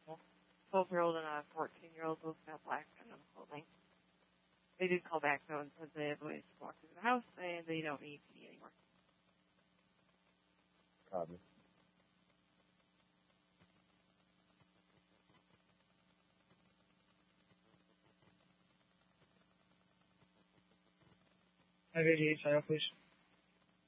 12-year-old and a 14-year-old both got black venom clothing. They did call back, though, and said they have ways to walk through the house, and they don't need PD anymore. Copy. I have 88 file, please.